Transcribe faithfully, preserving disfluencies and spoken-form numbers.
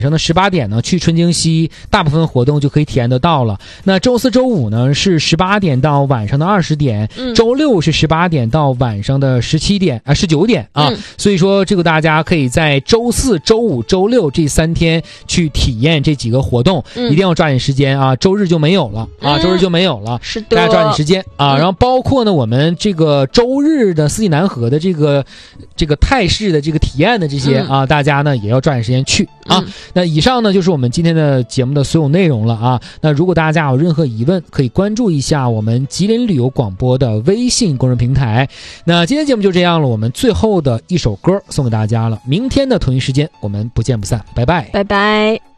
晚上的十八点呢，去春京西大部分活动就可以体验得到了。那周四周五呢是十八点到晚上的二十点、嗯、周六是十八点到晚上的十七点啊十九点啊、嗯、所以说这个大家可以在周四周五周六这三天去体验这几个活动、嗯、一定要抓紧时间啊，周日就没有了啊、嗯、周日就没有了， 是的， 大家抓紧时间啊、嗯、然后包括呢我们这个周日的四季南河的这个这个泰式的这个体验的这些、嗯、啊大家呢也要抓紧时间去啊、嗯。那以上呢就是我们今天的节目的所有内容了啊。那如果大家有任何疑问，可以关注一下我们吉林旅游广播的微信公众平台。那今天节目就这样了，我们最后的一首歌送给大家了。明天的同一时间我们不见不散，拜拜， 拜拜。